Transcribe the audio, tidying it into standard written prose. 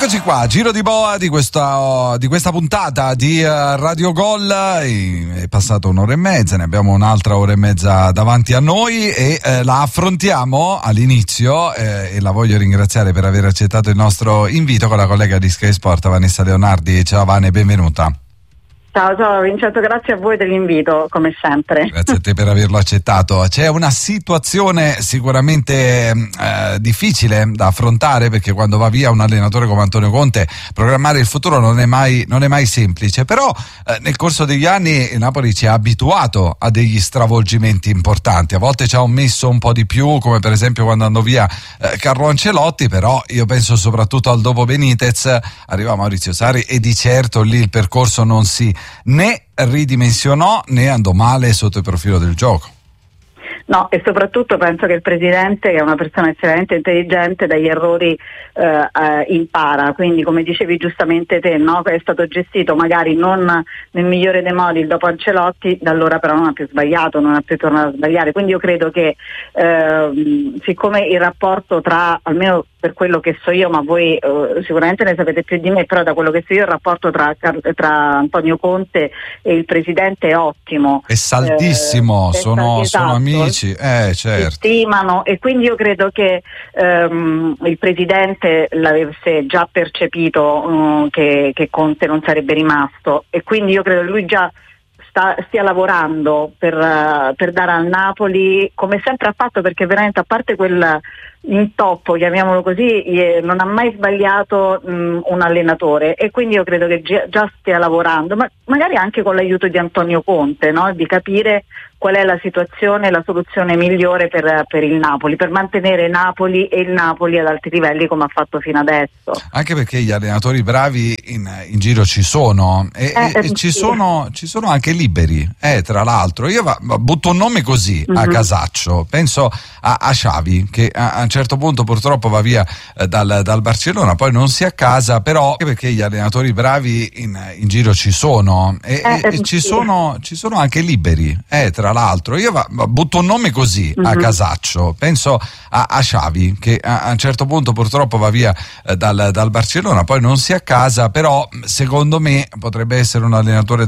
Eccoci qua, giro di boa di questa puntata di Radio Gol. È passata un'ora e mezza, ne abbiamo un'altra ora e mezza davanti a noi e la affrontiamo all'inizio e la voglio ringraziare per aver accettato il nostro invito con la collega di Sky Sport Vanessa Leonardi. Ciao Vane, benvenuta. Ciao Vincenzo, grazie a voi dell'invito, come sempre. Grazie a te per averlo accettato. C'è una situazione sicuramente difficile da affrontare, perché quando va via un allenatore come Antonio Conte programmare il futuro non è mai semplice, però nel corso degli anni il Napoli ci ha abituato a degli stravolgimenti importanti. A volte ci ha messo un po' di più, come per esempio quando andò via Carlo Ancelotti, però io penso soprattutto al dopo Benitez, arriva Maurizio Sarri e di certo lì il percorso non si né ridimensionò né andò male sotto il profilo del gioco. No, e soprattutto penso che il presidente, che è una persona estremamente intelligente, dagli errori impara, quindi come dicevi giustamente te, no? È stato gestito magari non nel migliore dei modi il dopo Ancelotti, da allora però non ha più sbagliato, non ha più tornato a sbagliare, quindi io credo che siccome il rapporto tra, almeno per quello che so io, ma voi sicuramente ne sapete più di me, però da quello che so io il rapporto tra Antonio Conte e il presidente è ottimo. È saldissimo, sono amici, certo. Si stimano, e quindi io credo che il presidente l'avesse già percepito che Conte non sarebbe rimasto, e quindi io credo che lui già stia lavorando per dare al Napoli, come sempre ha fatto, perché veramente, a parte quel intoppo, chiamiamolo così, non ha mai sbagliato un allenatore, e quindi io credo che già stia lavorando, ma magari anche con l'aiuto di Antonio Conte, no? Di capire qual è la situazione, la soluzione migliore per il Napoli, per mantenere Napoli e il Napoli ad alti livelli come ha fatto fino adesso. Anche perché gli allenatori bravi in giro ci sono e ci sono anche liberi, tra l'altro. Io butto un nome così a casaccio, penso a Xavi, che a un certo punto purtroppo va via dal Barcellona, poi non si accasa, però anche perché gli allenatori bravi in giro ci sono e ci sono anche liberi, tra l'altro. Io butto un nome così a casaccio, penso a Xavi, che a un certo punto purtroppo va via dal Barcellona, poi non si accasa, però secondo me potrebbe essere un allenatore